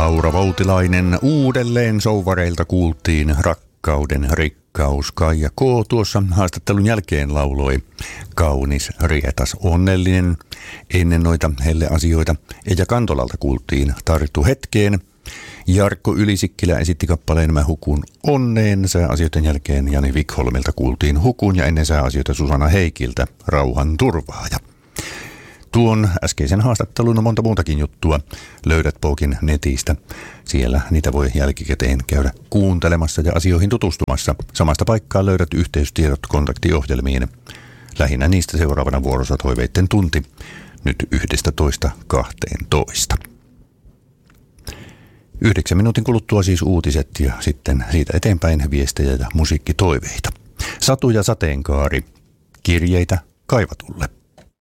Laura Voutilainen uudelleen souvareilta kuultiin Rakkauden rikkaus. Kaija K. tuossa haastattelun jälkeen lauloi Kaunis, rietas, onnellinen ennen noita helleasioita. Eija Kantolalta kuultiin Tartu hetkeen. Jarkko Ylisikkilä esitti kappaleen Mä hukun onneen. Sääasioiden jälkeen Jani Vikholmilta kuultiin Hukun ja ennen sääasioita Susanna Heikiltä Rauhan turvaaja. Tuon äskeisen haastattelun on monta muutakin juttua. Löydät Pokin netistä. Siellä niitä voi jälkikäteen käydä kuuntelemassa ja asioihin tutustumassa. Samasta paikkaa löydät yhteystiedot kontaktiohjelmiin. Lähinnä niistä seuraavana vuorossa Toiveitten tunti. Nyt 11:12. 9 minuutin kuluttua siis uutiset ja sitten siitä eteenpäin viestejä ja musiikkitoiveita. Satu ja sateenkaari. Kirjeitä kaivatulle.